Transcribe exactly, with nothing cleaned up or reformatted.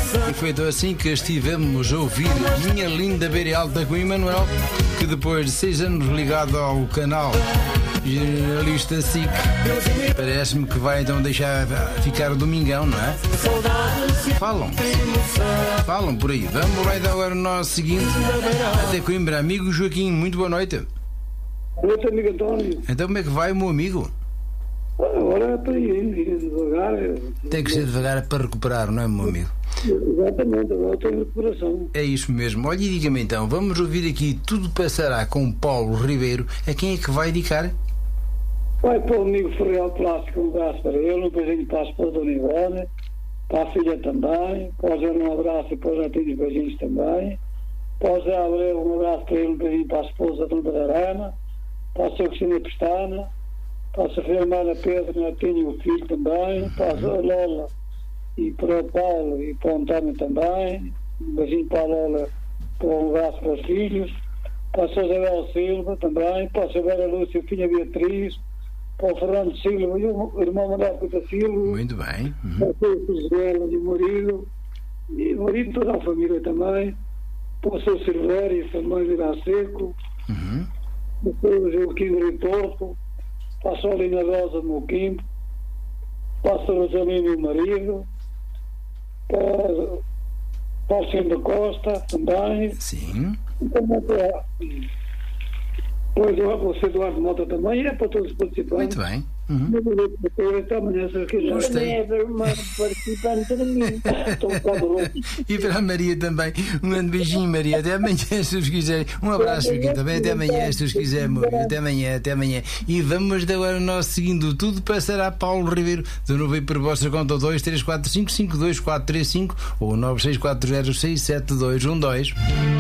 E foi então assim que estivemos a ouvir Minha Linda Beira Alta com Emanuel, que depois de seis anos ligado ao canal Generalista S I C, parece-me que vai então deixar ficar o domingão, não é? Falam, falam por aí. Vamos lá então agora no nosso seguinte, até Coimbra. Amigo Joaquim, muito boa noite. Boa noite, amigo António. Então como é que vai, meu amigo? Agora para ir devagar. Tem que ser devagar para recuperar, não é, meu amigo? Exatamente, agora tenho recuperação. É isso mesmo. Olha, e diga-me então, vamos ouvir aqui Tudo Passará com Paulo Ribeiro. A quem é que vai dedicar? Vai para o amigo Ferreira Plástico, um abraço para ele, um beijinho para a esposa Univana, para a filha também, para o Zé um abraço e para o Jatinho beijinhos também, para o Zé Abreu um abraço para ele, um beijinho para a esposa Dona Darana, para a sua Cristina Pestana, para a Sofia Hermana Pedro Netinho e o filho também, para a Lola e para o Paulo e para o António também, um beijinho para a Lola, para um abraço para os filhos, para a Sra. Isabel Silva também, para a Sra. Lúcia e a filha Beatriz, para o Fernando Silva e o irmão Manuel Couto Silva. Muito bem. Uhum. Para o José e o marido, e o marido toda a família também, para o seu Silvério e a sua mãe Virá Seco, Uhum. para o Joaquim do Porto, para a Solina Rosa do Moquimbo, para a Rosalina e o marido, para, para o Centro da Costa também. Sim. Também para, para o Eduardo Mota também, é para todos os participantes. Muito bem. Uhum. Até amanhã, se quiser. Gostei. É uma participante para mim. Estou um bocado louco. E para a Maria também, um grande beijinho, Maria. Até amanhã, se os quiserem. Um abraço aqui também. Até amanhã, se os quiserem, meu amigo. Até amanhã, até amanhã. E vamos de agora o nosso seguindo Tudo Passará. Paulo Ribeiro, de novo aí por vossa conta, dois três quatro cinco cinco dois quatro três cinco ou nove seis quatro zero seis sete dois um dois.